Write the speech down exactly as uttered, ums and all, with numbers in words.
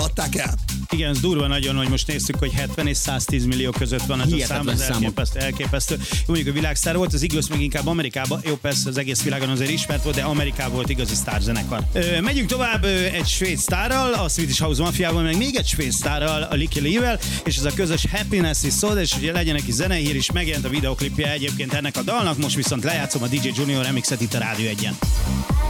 adták el. Igen, ez durva nagyon, hogy most nézzük, hogy hetven és száztíz millió között van ez Hihetetlen a szám, ez elképesztő, elképesztő. Jó, mondjuk a világsztár volt, az igaz meg inkább Amerikában, jó persze az egész világon azért ismert volt, de Amerikában volt igazi sztárzenekar. Ö, megyünk tovább ö, egy svéd sztárral, a Swedish House Mafiával, meg még egy svéd sztárral, a Lykke Livel, és ez a közös Happiness is Sold, és ugye legyen neki zenehír is, megjelent a videoklipje egyébként ennek a dalnak, most viszont lejátszom a dé dzsé Junior remixet itt a Rádió egyen.